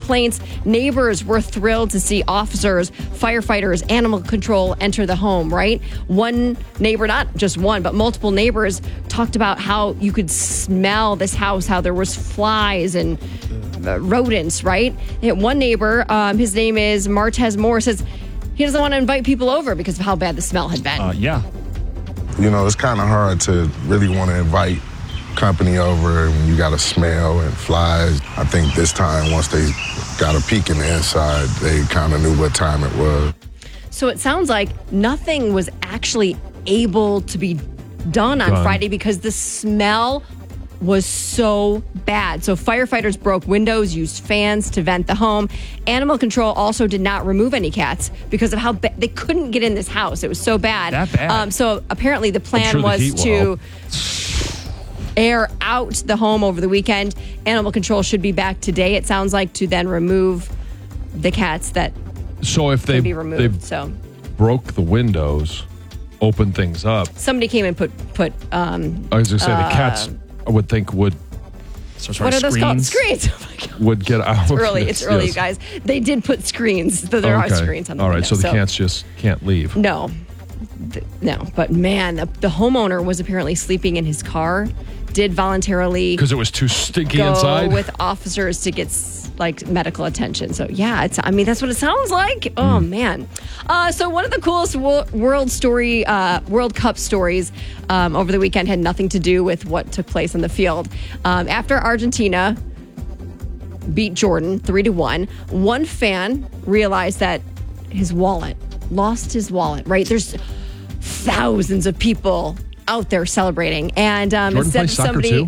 complaints. Neighbors were thrilled to see officers, firefighters, animal control enter the home, right? One neighbor, not just one, but multiple neighbors talked about how you could smell this house, how there was flies and rodents, right? And one neighbor, his name is Martez Moore, says he doesn't want to invite people over because of how bad the smell had been. Yeah. You know, it's kind of hard to really want to invite company over when you got a smell and flies. I think this time, once they got a peek in the inside, they kind of knew what time it was. So it sounds like nothing was actually able to be done on Friday because the smell was so bad. So firefighters broke windows, used fans to vent the home. Animal control also did not remove any cats because of how they couldn't get in this house. It was so bad. That bad. So apparently the plan was to air out the home over the weekend. Animal control should be back today, it sounds like, to then remove the cats that can be removed. So broke the windows, opened things up. Somebody came and put I was going to say the cats I would think would. What are those called? Screens. Oh my God. Would get out. It's early, you guys. They did put screens. There are screens on the window. All right, so the cats just can't leave. No. But man, the homeowner was apparently sleeping in his car, did voluntarily. Because it was too stinky go inside? With officers to get medical attention. So yeah, that's what it sounds like. Oh man. So one of the coolest World Cup stories over the weekend had nothing to do with what took place on the field. After Argentina beat Jordan 3-1, one fan realized that lost his wallet, right? There's thousands of people out there celebrating. And instead of somebody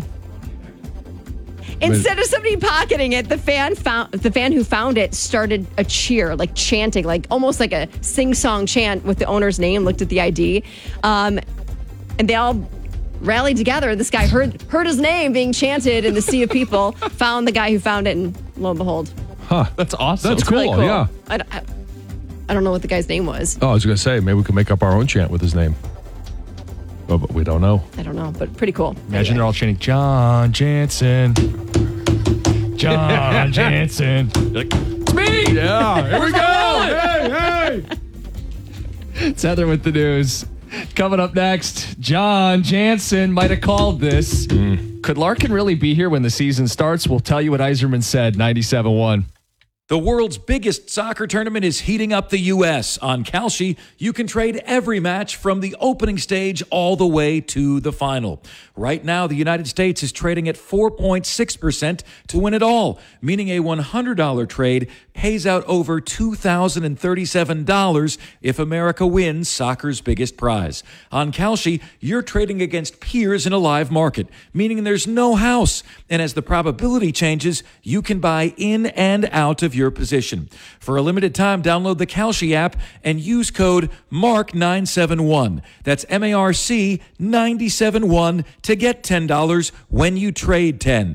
pocketing it, the fan who found it started a cheer, like chanting, like almost like a sing-song chant with the owner's name, looked at the ID. And they all rallied together. This guy heard his name being chanted in the sea of people, found the guy who found it, and lo and behold. Huh. That's awesome. That's cool, really cool. Yeah. I don't know what the guy's name was. Oh, I was going to say, maybe we could make up our own chant with his name. Oh, but we don't know. I don't know, but pretty cool. Imagine they're all chanting, John Jansen. John Jansen. Like, it's me! Yeah, here we go! Hey! It's Heather with the news. Coming up next, John Jansen might have called this. Could Larkin really be here when the season starts? We'll tell you what Iserman said, 97.1. The world's biggest soccer tournament is heating up the U.S. On Kalshi, you can trade every match from the opening stage all the way to the final. Right now, the United States is trading at 4.6% to win it all, meaning a $100 trade pays out over $2,037 if America wins soccer's biggest prize. On Kalshi, you're trading against peers in a live market, meaning there's no house. And as the probability changes, you can buy in and out of your position. For a limited time, download the Kalshi app and use code MARK971. That's MARC 971 to get $10 when you trade 10.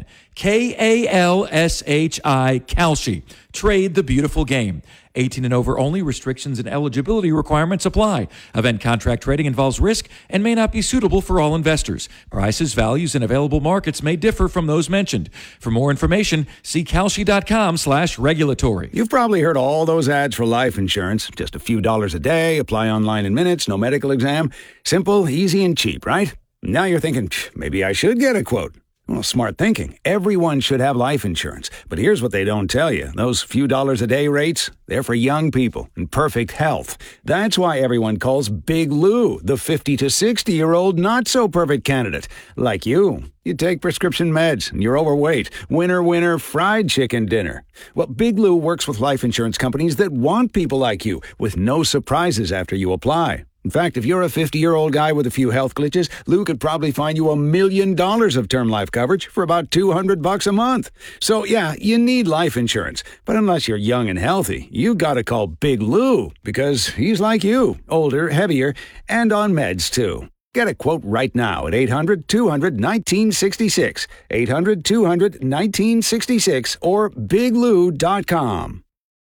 Kalshi, Kalshi. Trade the beautiful game. 18 and over only. Restrictions and eligibility requirements apply. Event contract trading involves risk and may not be suitable for all investors. Prices, values, and available markets may differ from those mentioned. For more information, see Kalshi.com/regulatory. You've probably heard all those ads for life insurance. Just a few dollars a day, apply online in minutes, no medical exam. Simple, easy, and cheap, right? Now you're thinking, maybe I should get a quote. Well, smart thinking. Everyone should have life insurance. But here's what they don't tell you. Those few dollars a day rates, they're for young people in perfect health. That's why everyone calls Big Lou the 50 to 60-year-old not-so-perfect candidate. Like you. You take prescription meds and you're overweight. Winner, winner, fried chicken dinner. Well, Big Lou works with life insurance companies that want people like you with no surprises after you apply. In fact, if you're a 50-year-old guy with a few health glitches, Lou could probably find you $1 million of term life coverage for about $200 a month. So, yeah, you need life insurance. But unless you're young and healthy, you gotta call Big Lou because he's like you, older, heavier, and on meds, too. Get a quote right now at 800-200-1966, 800-200-1966, or biglou.com.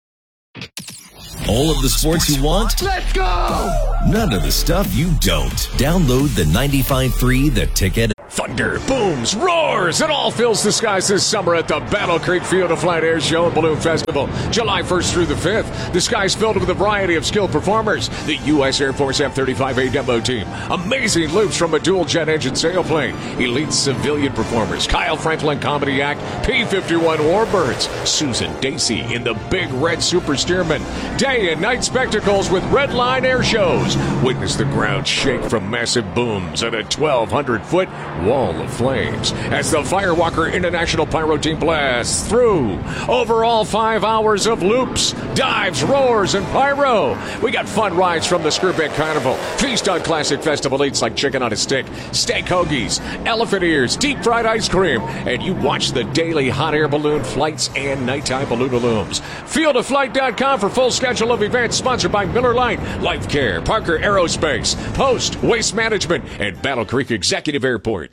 All of the sports you want? Let's go! None of the stuff you don't. Download the 95.3 The Ticket. Thunder, booms, roars, it all fills the skies this summer at the Battle Creek Field of Flight Air Show and Balloon Festival, July 1st through the 5th. The sky's filled with a variety of skilled performers. The U.S. Air Force F-35A demo team, amazing loops from a dual-jet engine sailplane, elite civilian performers, Kyle Franklin Comedy Act, P-51 Warbirds, Susan Dacey in the Big Red Super Steerman, day and night spectacles with Red Line air shows. Witness the ground shake from massive booms and a 1,200-foot wall of flames as the Firewalker International Pyro Team blasts through over all 5 hours of loops, dives, roars, and pyro. We got fun rides from the Skirbeck Carnival, feast on classic festival eats like chicken on a stick, steak hoagies, elephant ears, deep fried ice cream, and you watch the daily hot air balloon flights and nighttime balloonalooms. Fieldofflight.com for full schedule of events sponsored by Miller Lite, Life Care, Parker Aerospace, Post, Waste Management, and Battle Creek Executive Airport.